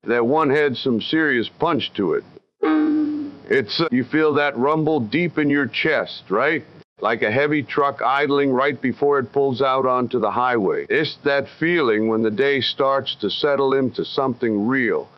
that one had some serious punch to it. You feel that rumble deep in your chest, right? Like a heavy truck idling right before it pulls out onto the highway. It's that feeling when the day starts to settle into something real,